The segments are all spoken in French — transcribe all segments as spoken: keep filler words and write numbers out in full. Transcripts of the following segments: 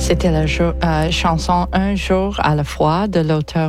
C'était la jo- euh, chanson Un jour à la fois de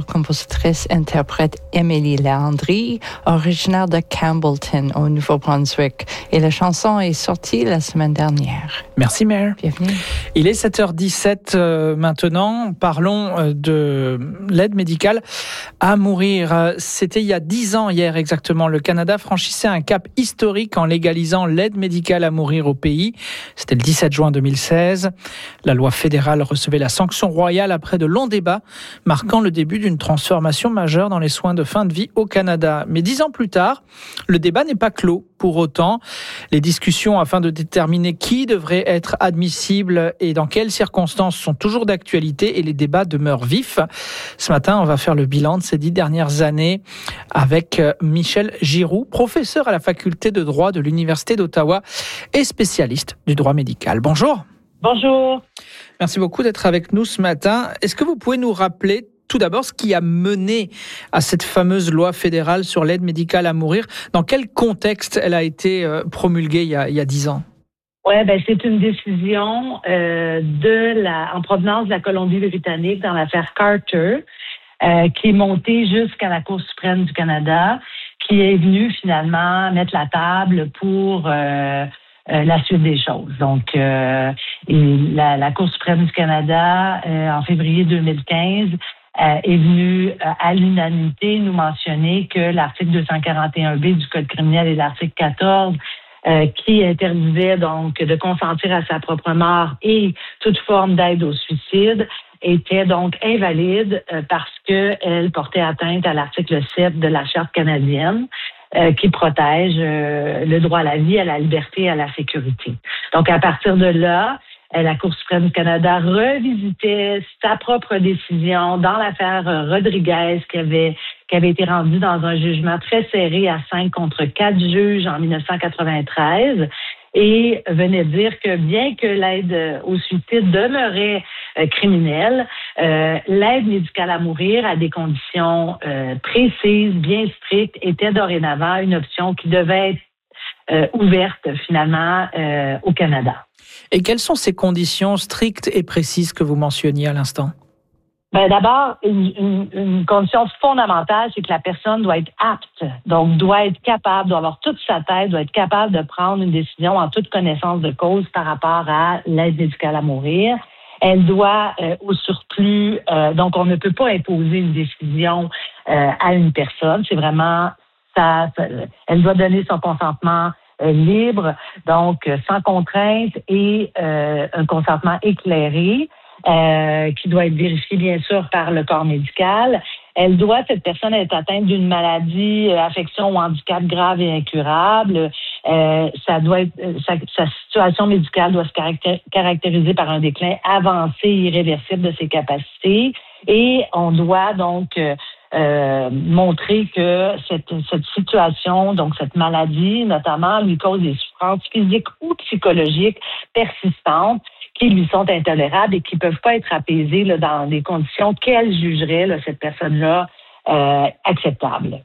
l'auteure-compositrice-interprète Émilie Landry, originaire de Campbellton au Nouveau-Brunswick. Et la chanson est sortie la semaine dernière. Merci Mère. Bienvenue. Il est sept heures dix-sept euh, maintenant. Parlons euh, de l'aide médicale à mourir. C'était il y a dix ans hier exactement. Le Canada franchissait un cap historique en légalisant l'aide médicale à mourir au pays. C'était le dix-sept juin deux mille seize. La loi fédérale recevait la sanction royale après de longs débats, marquant le début d'une transformation majeure dans les soins de fin de vie au Canada. Mais dix ans plus tard, le débat n'est pas clos. Pour autant, les discussions afin de déterminer qui devrait être admissible et dans quelles circonstances sont toujours d'actualité et les débats demeurent vifs. Ce matin, on va faire le bilan de ces dix dernières années avec Michel Giroux, professeur à la faculté de droit de l'Université d'Ottawa et spécialiste du droit médical. Bonjour. Bonjour. Merci beaucoup d'être avec nous ce matin. Est-ce que vous pouvez nous rappeler tout d'abord ce qui a mené à cette fameuse loi fédérale sur l'aide médicale à mourir? Dans quel contexte elle a été promulguée il y a, il y a dix ans? Oui, ben, c'est une décision euh, de la, en provenance de la Colombie-Britannique dans l'affaire Carter, euh, qui est montée jusqu'à la Cour suprême du Canada, qui est venue finalement mettre la table pour... Euh, Euh, la suite des choses. Donc, euh, et la, la Cour suprême du Canada, euh, en février deux mille quinze, euh, est venue euh, à l'unanimité nous mentionner que l'article deux cent quarante et un B du Code criminel et l'article quatorze, euh, qui interdisait donc de consentir à sa propre mort et toute forme d'aide au suicide, était donc invalide euh, parce qu'elle portait atteinte à l'article sept de la Charte canadienne. Euh, qui protège euh, le droit à la vie, à la liberté et à la sécurité. Donc, à partir de là, euh, la Cour suprême du Canada revisitait sa propre décision dans l'affaire Rodriguez qui avait, qui avait été rendue dans un jugement très serré à cinq contre quatre juges en dix-neuf cent quatre-vingt-treize et venait dire que bien que l'aide au suicide demeurait euh, criminelle, euh, l'aide médicale à mourir à des conditions euh, précises, bien strictes, était dorénavant une option qui devait être euh, ouverte finalement euh, au Canada. Et quelles sont ces conditions strictes et précises que vous mentionniez à l'instant? Ben d'abord, une, une, une condition fondamentale, c'est que la personne doit être apte, donc doit être capable, doit avoir toute sa tête, doit être capable de prendre une décision en toute connaissance de cause par rapport à l'aide médicale à mourir. Elle doit, euh, au surplus, euh, donc on ne peut pas imposer une décision euh, à une personne. C'est vraiment ça, ça. Elle doit donner son consentement euh, libre, donc euh, sans contrainte et euh, un consentement éclairé. Euh, qui doit être vérifiée, bien sûr, par le corps médical. Elle doit, cette personne, être atteinte d'une maladie, euh, affection ou handicap grave et incurable. Euh, ça doit être, sa, sa situation médicale doit se caractér- caractériser par un déclin avancé et irréversible de ses capacités. Et on doit donc euh, euh, montrer que cette, cette situation, donc cette maladie, notamment, lui cause des souffrances physiques ou psychologiques persistantes qui lui sont intolérables et qui ne peuvent pas être apaisées là, dans des conditions qu'elle jugerait, là, cette personne-là, euh, acceptables.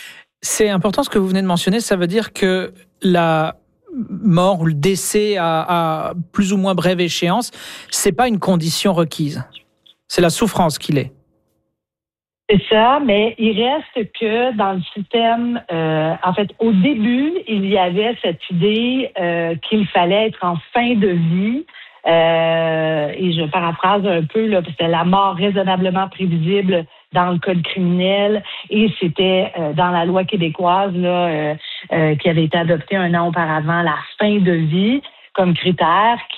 C'est important ce que vous venez de mentionner. Ça veut dire que la mort ou le décès à, à plus ou moins brève échéance, c'est pas une condition requise. C'est la souffrance qui l'est. C'est ça, mais il reste que dans le système, euh, en fait, au début, il y avait cette idée euh, qu'il fallait être en fin de vie. Euh, et je paraphrase un peu, là, c'était la mort raisonnablement prévisible dans le code criminel et c'était euh, dans la loi québécoise là, euh, euh, qui avait été adoptée un an auparavant, la fin de vie comme critère